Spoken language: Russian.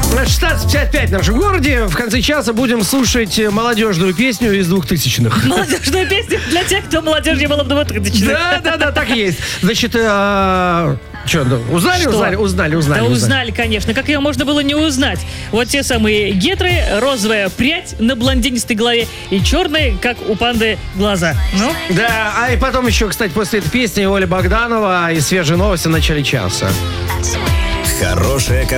16:55 в нашем городе. В конце часа будем слушать молодежную песню из 2000-х. Молодежная песня для тех, кто молодежь не была в 2000-х. Да, так и есть. Значит, узнали? Да узнали, конечно. Как ее можно было не узнать? Вот те самые гетры, розовая прядь на блондинистой голове и черные, как у панды, глаза. Ну? Да, а и потом еще, кстати, после этой песни Оля Богданова и свежие новости в начале часа. Хорошая